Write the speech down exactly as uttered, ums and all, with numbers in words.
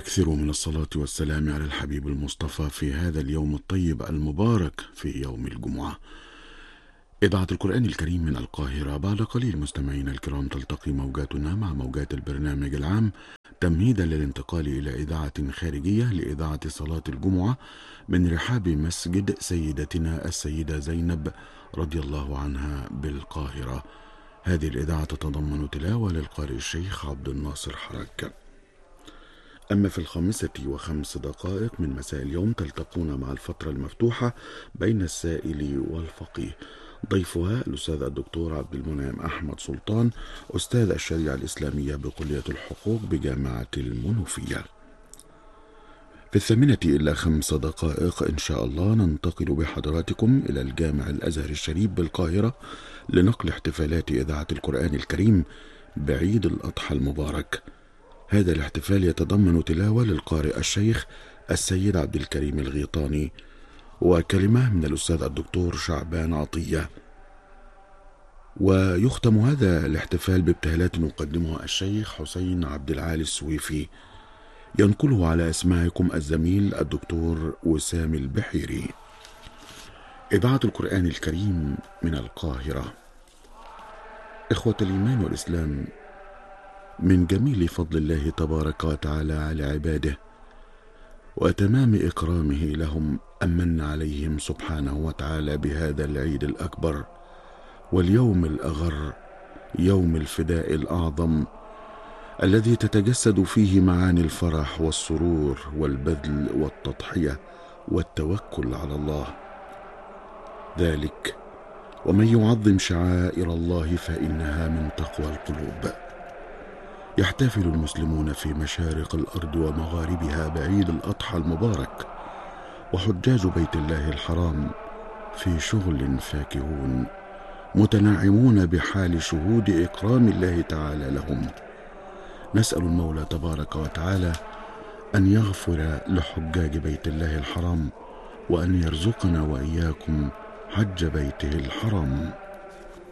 أكثروا من الصلاة والسلام على الحبيب المصطفى في هذا اليوم الطيب المبارك في يوم الجمعة. إذاعة القرآن الكريم من القاهرة. بعد قليل مستمعينا الكرام تلتقي موجاتنا مع موجات البرنامج العام تمهيدا للانتقال إلى إذاعة خارجية لإذاعة صلاة الجمعة من رحاب مسجد سيدتنا السيدة زينب رضي الله عنها بالقاهرة. هذه الإذاعة تتضمن تلاوة للقارئ الشيخ عبد الناصر حركة. أما في الخامسة وخمس دقائق من مساء اليوم تلتقون مع الفترة المفتوحة بين السائل والفقيه. ضيفها الأستاذ الدكتور عبد المنعم أحمد سلطان، أستاذ الشريعة الإسلامية بكلية الحقوق بجامعة المنوفية. في الثامنة إلى خمس دقائق إن شاء الله ننتقل بحضراتكم إلى الجامع الأزهر الشريف بالقاهرة لنقل احتفالات إذاعة القرآن الكريم بعيد الأضحى المبارك. هذا الاحتفال يتضمن تلاوة للقارئ الشيخ السيد عبد الكريم الغيطاني وكلمة من الأستاذ الدكتور شعبان عطية، ويختم هذا الاحتفال بابتهالات يقدمها الشيخ حسين عبد العالي السويفي، ينقله على أسماعكم الزميل الدكتور وسام البحيري. إذاعة القرآن الكريم من القاهرة. إخوة الإيمان والإسلام، من جميل فضل الله تبارك وتعالى على عباده وتمام إكرامه لهم أمن عليهم سبحانه وتعالى بهذا العيد الأكبر واليوم الأغر، يوم الفداء الأعظم الذي تتجسد فيه معاني الفرح والسرور والبذل والتضحية والتوكل على الله. ذلك ومن يعظم شعائر الله فإنها من تقوى القلوب. يحتفل المسلمون في مشارق الأرض ومغاربها بعيد الأضحى المبارك، وحجاج بيت الله الحرام في شغل فاكهون متنعمون بحال شهود إكرام الله تعالى لهم. نسأل المولى تبارك وتعالى أن يغفر لحجاج بيت الله الحرام وأن يرزقنا وإياكم حج بيته الحرام.